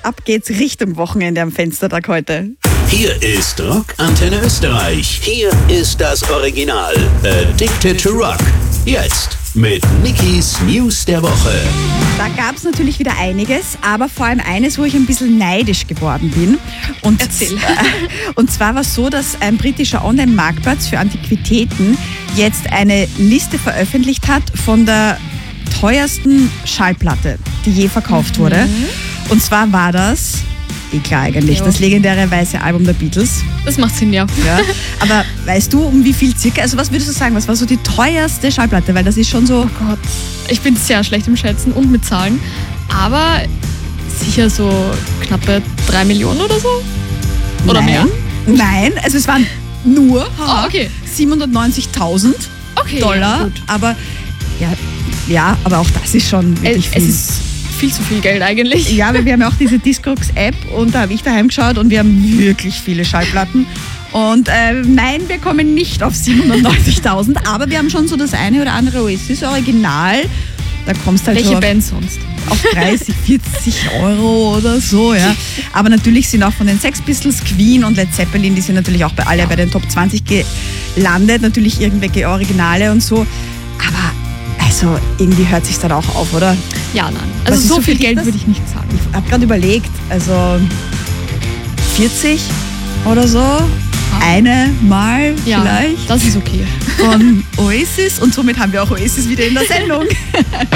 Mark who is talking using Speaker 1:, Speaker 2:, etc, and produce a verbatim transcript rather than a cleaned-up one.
Speaker 1: ab geht's Richtung Wochenende am Fenstertag heute.
Speaker 2: Hier ist Rock Antenne Österreich. Hier ist das Original. Addicted to Rock. Jetzt mit Nikis News der Woche.
Speaker 1: Da gab es natürlich wieder einiges, aber vor allem eines, wo ich ein bisschen neidisch geworden bin. Und,
Speaker 3: Erzähl.
Speaker 1: und zwar war es so, dass ein britischer Online-Marktplatz für Antiquitäten jetzt eine Liste veröffentlicht hat von der teuersten Schallplatte, die je verkauft wurde. Und zwar war das, eh klar eigentlich,
Speaker 3: Ja.
Speaker 1: das legendäre weiße Album der Beatles.
Speaker 3: Das macht Sinn, ja.
Speaker 1: Ja. Aber weißt du, um wie viel circa, also was würdest du sagen, was war so die teuerste Schallplatte? Weil das ist schon so,
Speaker 3: Oh Gott, ich bin sehr schlecht im Schätzen und mit Zahlen, aber sicher so knappe drei Millionen oder so? Oder
Speaker 1: nein,
Speaker 3: mehr?
Speaker 1: Nein, also es waren nur
Speaker 3: Ah, okay.
Speaker 1: siebenhundertneunzigtausend
Speaker 3: Okay,
Speaker 1: Dollar,
Speaker 3: ja, gut.
Speaker 1: aber ja, ja, aber auch das ist schon
Speaker 3: Es,
Speaker 1: wirklich
Speaker 3: es
Speaker 1: viel.
Speaker 3: ist viel zu viel Geld eigentlich.
Speaker 1: Ja, weil wir haben ja auch diese Discogs-App und da habe ich daheim geschaut und wir haben wirklich viele Schallplatten. Und äh, nein, wir kommen nicht auf siebenhundertneunzigtausend, aber wir haben schon so das eine oder andere Oasis-Original. Da kommst halt
Speaker 3: Welche
Speaker 1: so auf,
Speaker 3: Band sonst?
Speaker 1: auf dreißig, vierzig Euro oder so, ja. Aber natürlich sind auch von den Sex Pistols, Queen und Led Zeppelin, die sind natürlich auch bei alle bei den Top zwanzig gelandet. Natürlich irgendwelche Originale und so. Aber also irgendwie hört sich dann auch auf, oder?
Speaker 3: Ja, nein.
Speaker 1: Was
Speaker 3: Also
Speaker 1: ist
Speaker 3: so
Speaker 1: so
Speaker 3: viel
Speaker 1: viel
Speaker 3: Geld
Speaker 1: das?
Speaker 3: würde ich nicht sagen.
Speaker 1: Ich habe gerade überlegt, also vierzig oder so, eine Mal
Speaker 3: Ja,
Speaker 1: vielleicht
Speaker 3: das ist okay.
Speaker 1: von Oasis und somit haben wir auch Oasis wieder in der Sendung.